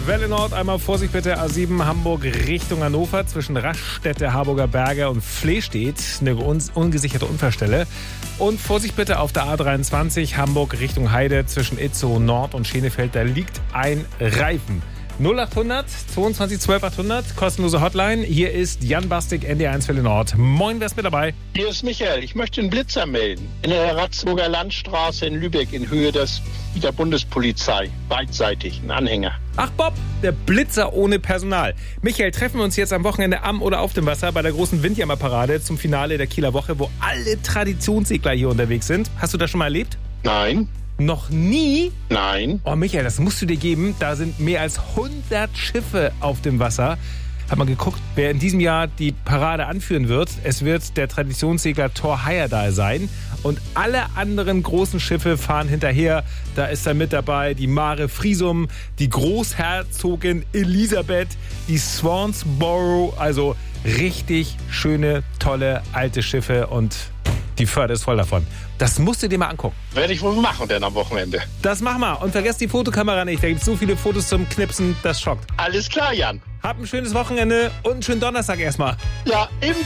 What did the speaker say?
Welle Nord, einmal Vorsicht bitte, A7 Hamburg Richtung Hannover, zwischen Raststätte, Harburger Berge und Flehstedt, eine ungesicherte Unfallstelle. Und Vorsicht bitte auf der A23 Hamburg Richtung Heide, zwischen Itzehoe Nord und Schenefeld, da liegt ein Reifen. 0800 22 12 800, kostenlose Hotline. Hier ist Jan Bastik, NDR1 Welle Nord. Moin, wer ist mit dabei? Hier ist Michael. Ich möchte einen Blitzer melden. In der Ratzburger Landstraße in Lübeck in Höhe der Bundespolizei. Beidseitig, ein Anhänger. Ach Bob, der Blitzer ohne Personal. Michael, treffen wir uns jetzt am Wochenende am oder auf dem Wasser bei der großen Windjammer-Parade zum Finale der Kieler Woche, wo alle Traditionssegler hier unterwegs sind. Hast du das schon mal erlebt? Nein. Noch nie? Nein. Oh Michael, das musst du dir geben. Da sind mehr als 100 Schiffe auf dem Wasser. Hab mal geguckt, wer in diesem Jahr die Parade anführen wird. Es wird der Traditionssegler Thor Heyerdahl sein. Und alle anderen großen Schiffe fahren hinterher. Da ist dann mit dabei die Mare Friesum, die Großherzogin Elisabeth, die Swansborough. Also richtig schöne, tolle, alte Schiffe und die Förde ist voll davon. Das musst du dir mal angucken. Werde ich wohl machen denn am Wochenende. Das mach mal. Und vergesst die Fotokamera nicht. Da gibt es so viele Fotos zum Knipsen, das schockt. Alles klar, Jan. Habt ein schönes Wochenende und einen schönen Donnerstag erstmal. Ja, eben.